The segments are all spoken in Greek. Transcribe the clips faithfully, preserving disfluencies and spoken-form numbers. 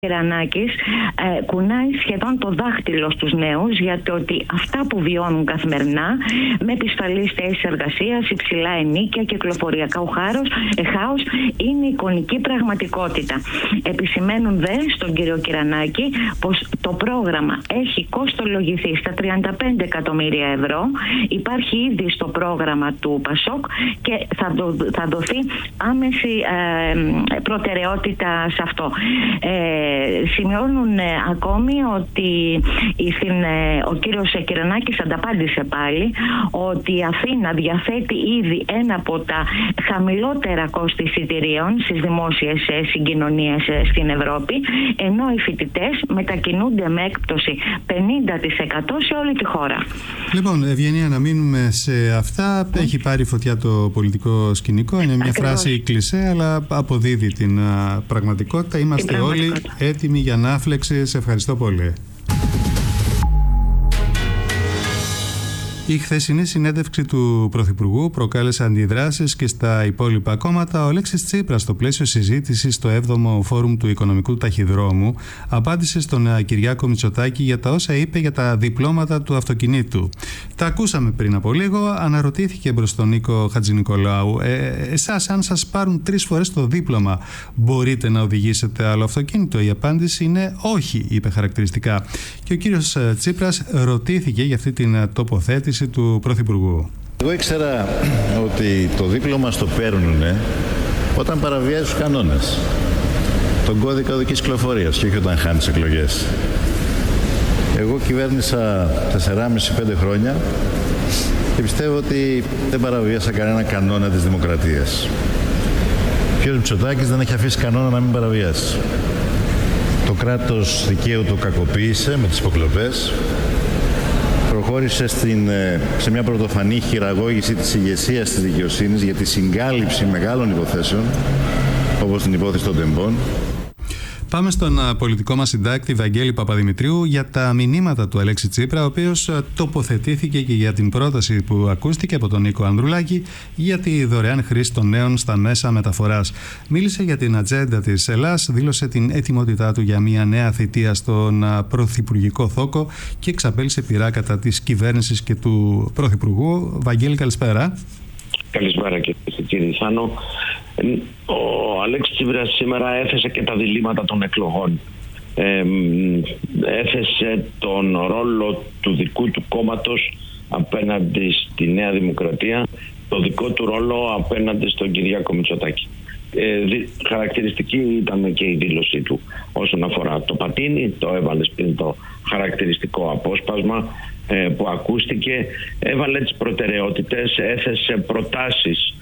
Κυρανάκης ε, κουνάει σχεδόν το δάχτυλο στους νέους για το ότι αυτά που βιώνουν καθημερινά με επισφαλείς θέσεις εργασίας, υψηλά ενοίκια, κυκλοφοριακό χάρος, ε, χάος είναι εικονική πραγματικότητα. Επισημαίνουν δε στον κύριο Κυρανάκη πως το πρόγραμμα έχει κόστολογηθεί στα τριάντα πέντε εκατομμύρια ευρώ, υπάρχει ήδη στο πρόγραμμα του ΠΑΣΟΚ και θα, δο, θα δοθεί άμεση ε, προτεραιότητα σε αυτό. Ε, Σημειώνουν ε, ακόμη ότι στην, ε, ο κύριος Κυρανάκης ανταπάντησε πάλι ότι η Αθήνα διαθέτει ήδη ένα από τα χαμηλότερα κόστη εισιτηρίων στις δημόσιες ε, συγκοινωνίες ε, στην Ευρώπη, ενώ οι φοιτητές μετακινούνται με έκπτωση πενήντα τοις εκατό σε όλη τη χώρα. Λοιπόν, Ευγενία, να μείνουμε σε αυτά. Mm. Έχει πάρει φωτιά το πολιτικό σκηνικό. Είναι μια Ακριβώς. φράση κλισέ, αλλά αποδίδει την α, πραγματικότητα. Είμαστε όλοι έτοιμοι για ανάφλεξη. Σε ευχαριστώ πολύ. Η χθεσινή συνέντευξη του Πρωθυπουργού προκάλεσε αντιδράσεις και στα υπόλοιπα κόμματα. Ο Αλέξης Τσίπρας, στο πλαίσιο συζήτησης στο έβδομο Φόρουμ του Οικονομικού Ταχυδρόμου, απάντησε στον Κυριάκο Μητσοτάκη για τα όσα είπε για τα διπλώματα του αυτοκινήτου. Τα ακούσαμε πριν από λίγο. Αναρωτήθηκε μπρος τον Νίκο Χατζηνικολάου, ε, εσάς, αν σας πάρουν τρεις φορές το δίπλωμα, μπορείτε να οδηγήσετε άλλο αυτοκίνητο? Η απάντηση είναι όχι, είπε χαρακτηριστικά. Και ο κύριος Τσίπρας ρωτήθηκε για αυτή την τοποθέτηση του Πρωθυπουργού. Εγώ ήξερα ότι το δίπλωμα στο παίρνουνε όταν παραβιάζει τους κανόνες, τον κώδικα οδικής κυκλοφορίας, και όχι όταν χάνεις εκλογές. Εγώ κυβέρνησα τεσσεράμισι πέντε χρόνια και πιστεύω ότι δεν παραβίασα κανένα κανόνα της δημοκρατίας. Ο κ. Μητσοτάκης δεν έχει αφήσει κανόνα να μην παραβιάσει. Το κράτος δικαίου το κακοποίησε με τις υποκλοπές. Προχώρησε στην, σε μια πρωτοφανή χειραγώγηση της ηγεσίας της δικαιοσύνης για τη συγκάλυψη μεγάλων υποθέσεων, όπως την υπόθεση των τεμπών. Πάμε στον πολιτικό μας συντάκτη Βαγγέλη Παπαδημητρίου για τα μηνύματα του Αλέξη Τσίπρα, ο οποίος τοποθετήθηκε και για την πρόταση που ακούστηκε από τον Νίκο Ανδρουλάκη για τη δωρεάν χρήση των νέων στα μέσα μεταφοράς. Μίλησε για την ατζέντα της Ελλάς, δήλωσε την ετοιμότητά του για μια νέα θητεία στον πρωθυπουργικό θόκο και εξαπέλυσε πειρά κατά της κυβέρνησης και του πρωθυπουργού. Βαγγέλη, καλησπέρα. Καλησπέρα και κύριε Σάνο. Ο Αλέξης Τσίπρας σήμερα έθεσε και τα διλήμματα των εκλογών. Ε, έθεσε τον ρόλο του δικού του κόμματος απέναντι στη Νέα Δημοκρατία, το δικό του ρόλο απέναντι στον Κυριάκο Μητσοτάκη. Ε, δι, χαρακτηριστική ήταν και η δήλωσή του όσον αφορά το πατίνι, το έβαλε πριν το χαρακτηριστικό απόσπασμα ε, που ακούστηκε, έβαλε τις προτεραιότητες, έθεσε προτάσεις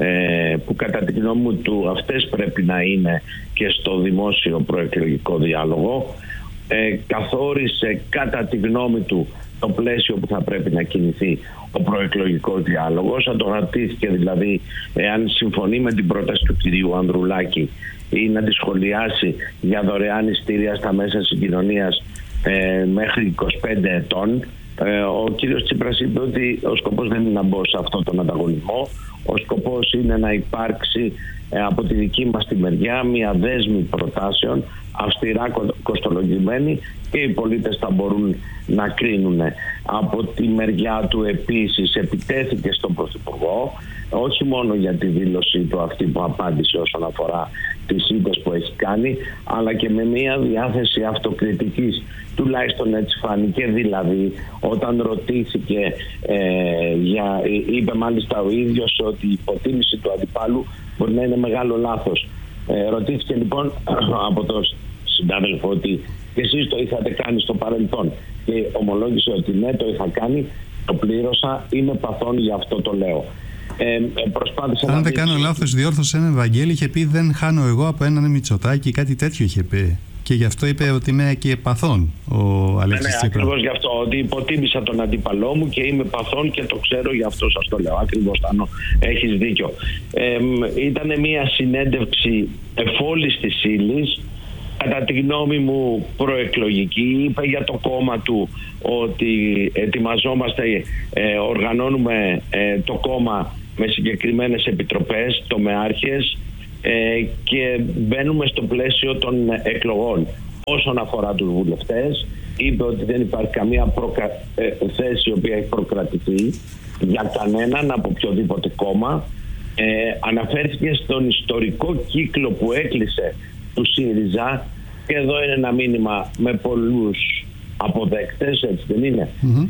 ε, που κατά τη γνώμη του αυτές πρέπει να είναι και στο δημόσιο προεκλογικό διάλογο, ε, καθόρισε κατά τη γνώμη του το πλαίσιο που θα πρέπει να κινηθεί ο προεκλογικός διάλογος. Αντογρατήθηκε δηλαδή εάν συμφωνεί με την πρόταση του κυρίου Ανδρουλάκη ή να τη σχολιάσει για δωρεάν ειστήρια στα μέσα συγκοινωνίας ε, μέχρι είκοσι πέντε ετών. Ε, ο κύριος Τσίπρας είπε ότι ο σκοπός δεν είναι να μπω σε αυτόν τον ανταγωνισμό. Ο σκοπός είναι να υπάρξει ε, από τη δική μας τη μεριά μια δέσμη προτάσεων αυστηρά κοστολογημένη και οι πολίτες θα μπορούν να κρίνουν. Από τη μεριά του επίσης επιτέθηκε στον Πρωθυπουργό, όχι μόνο για τη δήλωσή του αυτή που απάντησε όσον αφορά τις ήττες που έχει κάνει, αλλά και με μια διάθεση αυτοκριτικής, τουλάχιστον έτσι φάνηκε. Δηλαδή όταν ρωτήθηκε ε, για, είπε μάλιστα ο ίδιος ότι η υποτίμηση του αντιπάλου μπορεί να είναι μεγάλο λάθος. Ε, ρωτήθηκε λοιπόν από τον συνάδελφο ότι και εσείς το είχατε κάνει στο παρελθόν, και ομολόγησε ότι ναι, το είχα κάνει, το πλήρωσα, είμαι παθών, γι' αυτό το λέω. Ε, προσπάθησα Αν να δεν δείξει... κάνω λάθος, διόρθωσε με, Βαγγέλη, είχε πει δεν χάνω εγώ από έναν Μητσοτάκη, κάτι τέτοιο είχε πει. Και γι' αυτό είπε ότι είμαι και παθών ο Αλέξης ναι, Τσίπρας. Ναι, ακριβώς γι' αυτό, ότι υποτίμησα τον αντίπαλό μου και είμαι παθών και το ξέρω, γι' αυτό σας το λέω. Ακριβώς, Τάνο, έχεις δίκιο. Ε, ήταν μια συνέντευξη εφόλης της ύλης, κατά τη γνώμη μου προεκλογική. Είπε για το κόμμα του ότι ετοιμαζόμαστε, ε, οργανώνουμε ε, το κόμμα με συγκεκριμένες επιτροπές, τομεάρχες, ε, και μπαίνουμε στο πλαίσιο των εκλογών. Όσον αφορά τους βουλευτές, είπε ότι δεν υπάρχει καμία προκα... ε, θέση η οποία έχει προκρατηθεί για κανέναν από οποιοδήποτε κόμμα. Ε, αναφέρθηκε στον ιστορικό κύκλο που έκλεισε του ΣΥΡΙΖΑ, και εδώ είναι ένα μήνυμα με πολλούς αποδέκτες, έτσι δεν είναι? Mm-hmm.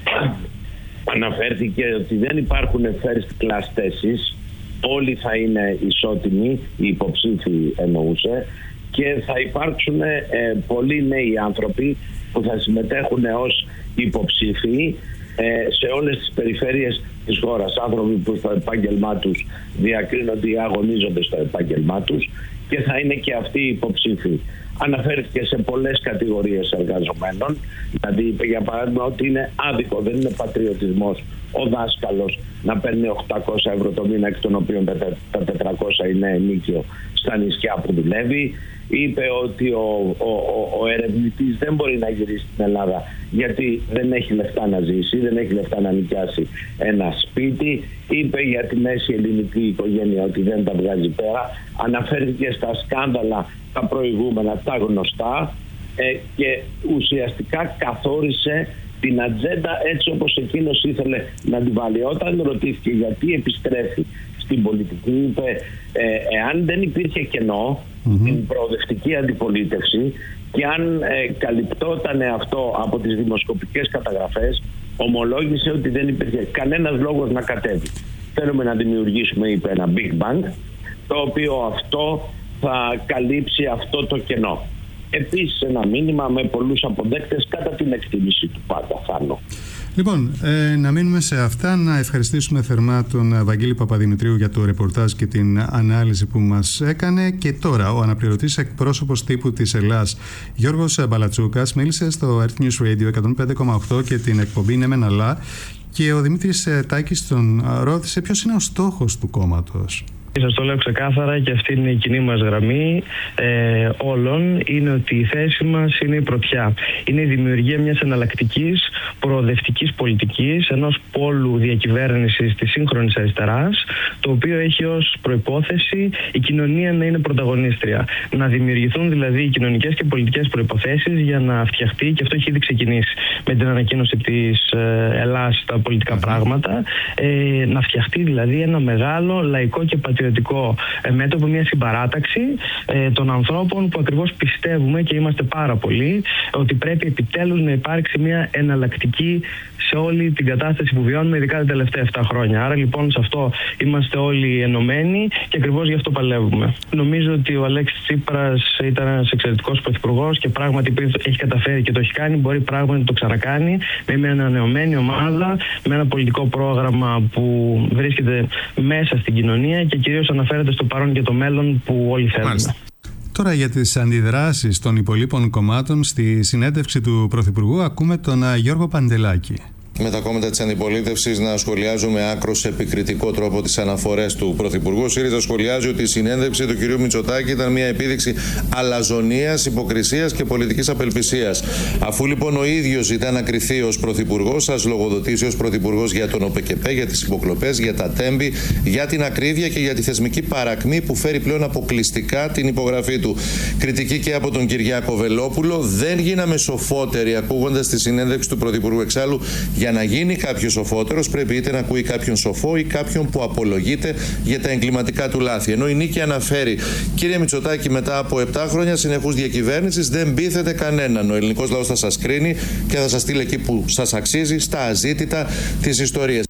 Αναφέρθηκε ότι δεν υπάρχουν first class θέσεις, όλοι θα είναι ισότιμοι, οι υποψήφοι εννοούσε, και θα υπάρξουν ε, πολλοί νέοι άνθρωποι που θα συμμετέχουν ως υποψήφοι ε, σε όλες τις περιφέρειες της χώρας. Άνθρωποι που στο επάγγελμά τους διακρίνονται ή αγωνίζονται στο επάγγελμά τους, και θα είναι και αυτοί οι υποψήφοι. Αναφέρθηκε σε πολλές κατηγορίες εργαζομένων, δηλαδή είπε για παράδειγμα ότι είναι άδικο, δεν είναι πατριωτισμός ο δάσκαλος να παίρνει οκτακόσια ευρώ το μήνα, εκ των οποίων τα τετρακόσια είναι ενίκιο στα νησιά που δουλεύει. Είπε ότι ο, ο, ο, ο ερευνητής δεν μπορεί να γυρίσει στην Ελλάδα γιατί δεν έχει λεφτά να ζήσει, δεν έχει λεφτά να νοικιάσει ένα σπίτι. Είπε για τη μέση ελληνική οικογένεια ότι δεν τα βγάζει πέρα. Αναφέρθηκε στα σκάνδαλα τα προηγούμενα, τα γνωστά, ε, και ουσιαστικά καθόρισε την ατζέντα έτσι όπως εκείνος ήθελε να την βάλει. Όταν ρωτήθηκε γιατί επιστρέφει στην πολιτική, είπε ε, εάν δεν υπήρχε κενό mm-hmm. την προοδευτική αντιπολίτευση και αν ε, καλυπτόταν αυτό από τις δημοσκοπικές καταγραφές, ομολόγησε ότι δεν υπήρχε κανένας λόγος να κατέβει. Θέλουμε να δημιουργήσουμε, είπε, ένα Big Bang, το οποίο αυτό θα καλύψει αυτό το κενό. Επίσης ένα μήνυμα με πολλούς αποδέκτες κατά την εκτίμηση του πάντα, Θάνο. Λοιπόν, ε, να μείνουμε σε αυτά, να ευχαριστήσουμε θερμά τον Βαγγέλη Παπαδημητρίου για το ρεπορτάζ και την ανάλυση που μας έκανε. Και τώρα ο αναπληρωτής εκπρόσωπος τύπου της Ελλάς, Γιώργος Μπαλατσούκας, μίλησε στο Earth News Radio εκατόν πέντε κόμμα οκτώ και την εκπομπή «Ναι μεν αλλά», και ο Δημήτρης Τάκης τον ρώτησε ποιος είναι ο στόχος του κόμματος. Σας το λέω ξεκάθαρα και αυτή είναι η κοινή μας γραμμή ε, όλων, είναι ότι η θέση μας είναι η πρωτιά. Είναι η δημιουργία μιας εναλλακτικής προοδευτικής πολιτικής, ενός πόλου διακυβέρνησης της σύγχρονης αριστεράς, το οποίο έχει ως προϋπόθεση η κοινωνία να είναι πρωταγωνίστρια. Να δημιουργηθούν δηλαδή οι κοινωνικές και πολιτικές προϋποθέσεις για να φτιαχτεί, και αυτό έχει ήδη ξεκινήσει με την ανακοίνωση της ε, Ελλάς στα πολιτικά πράγματα, ε, να φτιαχτεί δηλαδή ένα μεγάλο λαϊκό και πατριωτικό ε, μέτωπο, μια συμπαράταξη ε, των ανθρώπων που ακριβώς πιστεύουμε, και είμαστε πάρα πολλοί, ότι πρέπει επιτέλους να υπάρξει μια εναλλακτική σε όλη την κατάσταση που βιώνουμε, ειδικά τα τελευταία επτά χρόνια. Άρα λοιπόν σε αυτό είμαστε όλοι ενωμένοι και ακριβώς γι' αυτό παλεύουμε. Νομίζω ότι ο Αλέξης Τσίπρας ήταν ένας εξαιρετικός πρωθυπουργός και πράγματι έχει καταφέρει και το έχει κάνει, μπορεί πράγματι να το ξανακάνει με μια ανανεωμένη ομάδα, με ένα πολιτικό πρόγραμμα που βρίσκεται μέσα στην κοινωνία και κυρίως αναφέρεται στο παρόν και το μέλλον που όλοι θέλουμε. Μάλιστα. Τώρα για τις αντιδράσεις των υπολείπων κομμάτων στη συνέντευξη του Πρωθυπουργού ακούμε τον Γιώργο Παντελάκη. Με τα κόμματα της αντιπολίτευσης να σχολιάζουν με άκρως επικριτικό τρόπο τις αναφορές του Πρωθυπουργού. Ο ΣΥΡΙΖΑ σχολιάζει ότι η συνέντευξη του κυρίου Μητσοτάκη ήταν μια επίδειξη αλαζονίας, υποκρισίας και πολιτικής απελπισίας. Αφού λοιπόν ο ίδιος ήταν να κριθεί ως Πρωθυπουργός, σας λογοδοτήσει ως Πρωθυπουργός για τον ΟΠΕΚΕΠΕ, για τις υποκλοπές, για τα τέμπη, για την ακρίβεια και για τη θεσμική παρακμή που φέρει πλέον αποκλειστικά την υπογραφή του. Κριτική και από τον Κυριάκο Βελόπουλο. Δεν γίναμε σοφότεροι ακούγοντας τη συνέντευξη του Πρωθυπουργού. Εξάλλου, για να γίνει κάποιος σοφότερος, πρέπει είτε να ακούει κάποιον σοφό ή κάποιον που απολογείται για τα εγκληματικά του λάθη. Ενώ η Νίκη αναφέρει, κύριε Μητσοτάκη, μετά από επτά χρόνια συνεχούς διακυβέρνησης δεν πείθετε κανέναν. Ο ελληνικός λαός θα σας κρίνει και θα σας στείλει εκεί που σας αξίζει, στα αζήτητα της ιστορίας.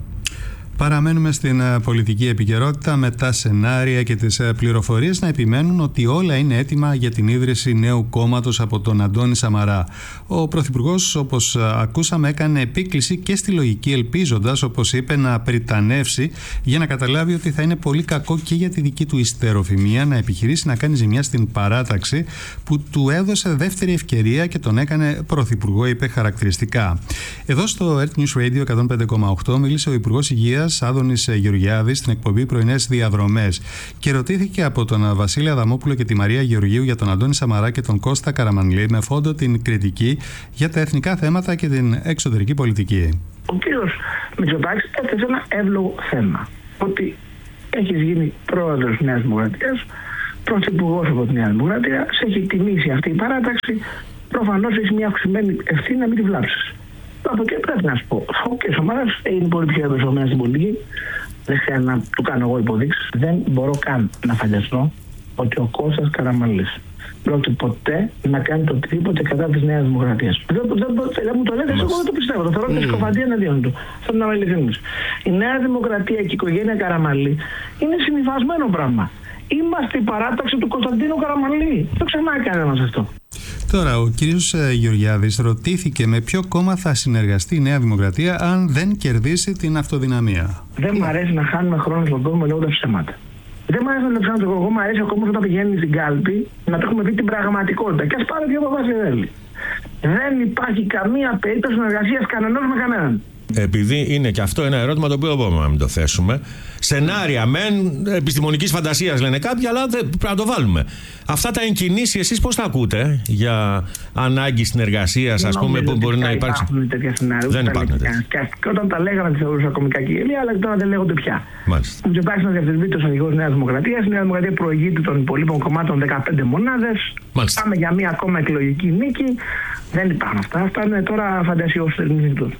Παραμένουμε στην πολιτική επικαιρότητα με τα σενάρια και τις πληροφορίες να επιμένουν ότι όλα είναι έτοιμα για την ίδρυση νέου κόμματος από τον Αντώνη Σαμαρά. Ο Πρωθυπουργός, όπως ακούσαμε, έκανε επίκληση και στη λογική, ελπίζοντας, όπως είπε, να πριτανεύσει για να καταλάβει ότι θα είναι πολύ κακό και για τη δική του ιστεροφημία να επιχειρήσει να κάνει ζημιά στην παράταξη που του έδωσε δεύτερη ευκαιρία και τον έκανε Πρωθυπουργό, είπε χαρακτηριστικά. Εδώ στο Earth News Radio εκατόν πέντε κόμμα οκτώ μίλησε ο Υπουργός Υγείας Άδωνης Γεωργιάδης στην εκπομπή Πρωινές Διαδρομές και ρωτήθηκε από τον Βασίλη Αδαμόπουλο και τη Μαρία Γεωργίου για τον Αντώνη Σαμαρά και τον Κώστα Καραμανλή με φόντο την κριτική για τα εθνικά θέματα και την εξωτερική πολιτική. Ο κύριος Μητσοτάκης έθεσε ένα εύλογο θέμα, ότι έχεις γίνει πρόεδρος της Νέας Δημοκρατίας, πρωθυπουργός από τη Νέα Δημοκρατία, σε έχει τιμήσει αυτή η παράταξη. Προφανώς έχει μια αυξημένη ευθύνη να μην τη βλάψεις. Από εκεί πρέπει να σου πω: ο κ. Σαμάρας είναι πολύ πιο εμπεριστατωμένος στην πολιτική. Δεν χρειάζεται να του κάνω εγώ υποδείξεις. Δεν μπορώ καν να φανταστώ ότι ο Κώστας Καραμανλής πρόκειται ποτέ να κάνει το οτιδήποτε κατά της Νέας Δημοκρατίας. Δεν, δεν, δεν μου το λέτε, εγώ δεν το πιστεύω. Το θεωρώ συκοφαντία εναντίον του. Θέλω να είμαι ειλικρινής. Η Νέα Δημοκρατία και η οικογένεια Καραμανλή είναι συνυφασμένο πράγμα. Είμαστε η παράταξη του Κωνσταντίνου Καραμανλή. Το ξεχνάει κανένας αυτό. Τώρα, ο κύριος Γεωργιάδης ρωτήθηκε με ποιο κόμμα θα συνεργαστεί η Νέα Δημοκρατία αν δεν κερδίσει την αυτοδυναμία. Δεν μου αρέσει να χάνουμε χρόνο στον κόσμο λέγοντας ψέματα. Δεν μου αρέσει να λέω ψέματα. Εγώ μου αρέσει ο κόσμος όταν πηγαίνει στην κάλπη να το έχουμε πει την πραγματικότητα. Και ας πάρει δύο Παπαδέλη. Δεν υπάρχει καμία περίπτωση συνεργασίας κανενός με κανέναν. Επειδή είναι και αυτό ένα ερώτημα το οποίο δεν μπορούμε να μην το θέσουμε. Σενάρια μεν επιστημονικής φαντασίας λένε κάποιοι, αλλά δεν πρέπει να το βάλουμε. Αυτά τα εγκινήσει εσείς πώς τα ακούτε για ανάγκη συνεργασίας, ας πούμε, που μπορεί να υπάρξει? Δεν υπάρχουν τέτοια σενάρια. Δεν υπάρχουν τέτοια. Και όταν τα λέγανε, τη θεωρούσα κομικά γελία, αλλά τώρα δεν λέγονται πια. Μάλιστα. Ο Μητσοτάκης είναι διευθυντής αρχηγός Νέας Δημοκρατίας. Η Νέα Δημοκρατία προηγείται των υπολείπων κομμάτων δεκαπέντε μονάδες. Μάλιστα. Πάμε για μία ακόμα εκλογική νίκη. Δεν υπάρχουν αυτά. Αυτά είναι τώρα φαντασιώδη.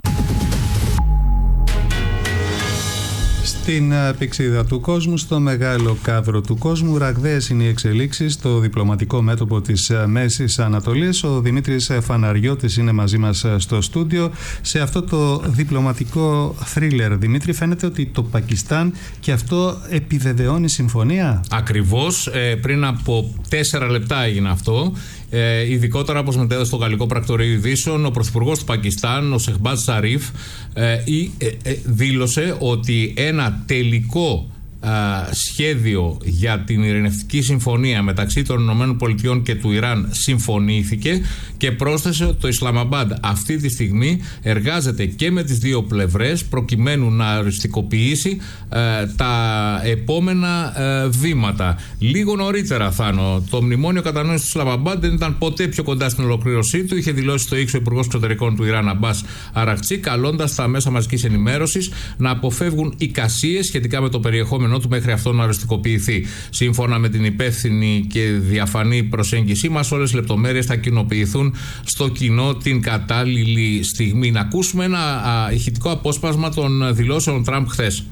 Στην πηξίδα του κόσμου, στο μεγάλο κάδρο του κόσμου, ραγδαίες είναι οι εξελίξεις στο διπλωματικό μέτωπο της Μέσης Ανατολής. Ο Δημήτρης Φαναριώτης είναι μαζί μας στο στούντιο. Σε αυτό το διπλωματικό θρίλερ, Δημήτρη, φαίνεται ότι το Πακιστάν και αυτό επιβεβαιώνει συμφωνία. Ακριβώς. Ε, πριν από τέσσερα λεπτά έγινε αυτό. Ε, ειδικότερα, όπως μετέδωσε στο Γαλλικό Πρακτορείο Ειδήσεων, ο Πρωθυπουργός του Πακιστάν, ο Σεχμπάζ Σαρίφ, ε, ε, ε, δήλωσε ότι ένα τελικό ε, σχέδιο για την ειρηνευτική συμφωνία μεταξύ των ΗΠΑ και του Ιράν συμφωνήθηκε και πρόσθεσε ότι το Ισλαμαμπάντ αυτή τη στιγμή εργάζεται και με τις δύο πλευρές προκειμένου να οριστικοποιήσει ε, τα επόμενα ε, βήματα. Λίγο νωρίτερα, Θάνο, το μνημόνιο κατανόησης του Ισλαμαμπάντ δεν ήταν ποτέ πιο κοντά στην ολοκλήρωσή του. Είχε δηλώσει το X ο Υπουργός Εξωτερικών του Ιράν, Αμπάς Αραχτσί, καλώντας τα μέσα μαζικής ενημέρωσης να αποφεύγουν εικασίες σχετικά με το περιεχόμενο του μέχρι αυτό να οριστικοποιηθεί. Σύμφωνα με την υπεύθυνη και διαφανή προσέγγιση μας, όλες οι λεπτομέρειες θα κοινοποιηθούν στο κοινό την κατάλληλη στιγμή. Να ακούσουμε ένα α, ηχητικό απόσπασμα των δηλώσεων Τραμπ χθες.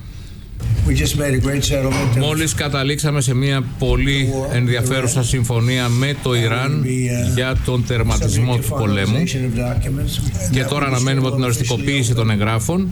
Μόλις καταλήξαμε σε μια πολύ ενδιαφέρουσα συμφωνία με το Ιράν για τον τερματισμό του πολέμου και τώρα αναμένουμε την οριστικοποίηση των εγγράφων.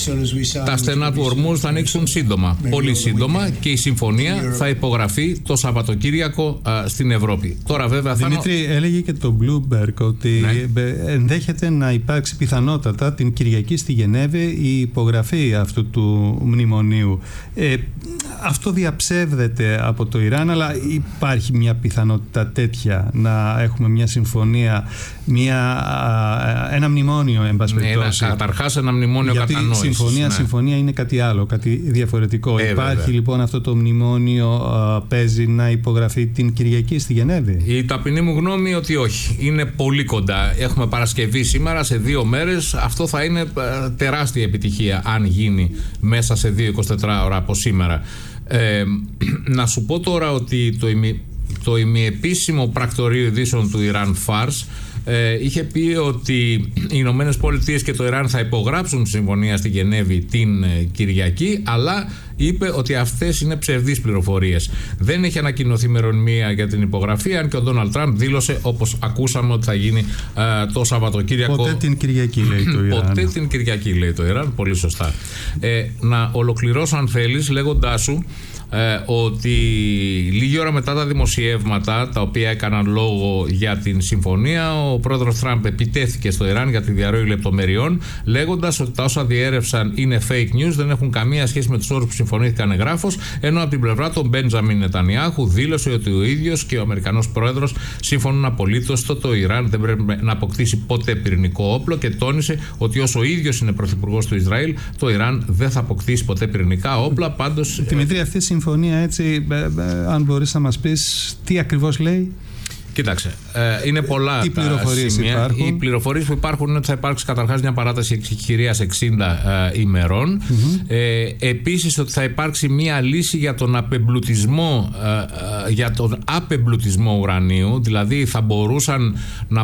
Τα στενά του Ορμούζ θα ανοίξουν σύντομα, πολύ σύντομα, και η συμφωνία θα υπογραφεί το Σαββατοκύριακο α, στην Ευρώπη. Τώρα βέβαια θα... Δημήτρη, έλεγε και το Bloomberg ότι ναι. ενδέχεται να υπάρξει πιθανότατα την Κυριακή στη Γενέβη η υπογραφή αυτού του μνημονίου. Ε, αυτό διαψεύδεται από το Ιράν, αλλά υπάρχει μια πιθανότητα τέτοια να έχουμε μια συμφωνία, μια, ένα μνημόνιο, εν πάση περιπτώσει? Ναι, καταρχάς ένα μνημόνιο κατανόησης. Γιατί συμφωνία, ναι. συμφωνία είναι κάτι άλλο, κάτι διαφορετικό. Ε, υπάρχει βέβαια. λοιπόν αυτό το μνημόνιο, α, παίζει να υπογραφεί την Κυριακή στη Γενέβη? Η ταπεινή μου γνώμη ότι όχι. Είναι πολύ κοντά. Έχουμε Παρασκευή σήμερα, σε δύο μέρες. Αυτό θα είναι τεράστια επιτυχία αν γίνει μέσα σε δύο εικοσιτέσσερις ώρα από σήμερα. Ε, να σου πω τώρα ότι το, ημι, το ημιεπίσημο πρακτορείο ειδήσεων του Ιράν, Φάρς, ε, είχε πει ότι οι Ηνωμένες Πολιτείες και το Ιράν θα υπογράψουν τη συμφωνία στη Γενέβη την ε, Κυριακή, αλλά είπε ότι αυτές είναι ψευδείς πληροφορίες. Δεν έχει ανακοινωθεί ημερομηνία για την υπογραφή, αν και ο Ντόναλντ Τραμπ δήλωσε, όπως ακούσαμε, ότι θα γίνει ε, το Σαββατοκύριακο. Ποτέ την Κυριακή, λέει το Ιράν. Ποτέ την Κυριακή, λέει το Ιράν. Πολύ σωστά. Ε, να ολοκληρώσω, αν θέλεις, λέγοντάς σου Ε, ότι λίγη ώρα μετά τα δημοσιεύματα τα οποία έκαναν λόγο για την συμφωνία, ο πρόεδρος Τραμπ επιτέθηκε στο Ιράν για τη διαρροή λεπτομεριών, λέγοντας ότι τα όσα διέρευσαν είναι fake news, δεν έχουν καμία σχέση με τους όρους που συμφωνήθηκαν εγγράφως, ενώ από την πλευρά του Μπέντζαμιν Νετανιάχου δήλωσε ότι ο ίδιος και ο Αμερικανός πρόεδρος συμφωνούν απολύτως στο το Ιράν δεν πρέπει να αποκτήσει ποτέ πυρηνικό όπλο και τόνισε ότι όσο ο ίδιος είναι πρωθυπουργός του Ισραήλ, το Ιράν δεν θα αποκτήσει ποτέ πυρηνικά όπλα. Πάντως, Δημήτρη, αυτή η συμφωνία, έτσι, ε, ε, αν μπορείς να μας πεις τι ακριβώς λέει? Κοίταξε, ε, είναι πολλά οι τα σημεία. Υπάρχουν. Οι πληροφορίες που υπάρχουν είναι ότι θα υπάρξει καταρχάς μια παράταση εκχειρίας εξήντα ε, ημερών. Mm-hmm. Ε, επίσης ότι θα υπάρξει μια λύση για τον απεμπλουτισμό, ε, ε, για τον απεμπλουτισμό ουρανίου, δηλαδή θα μπορούσαν να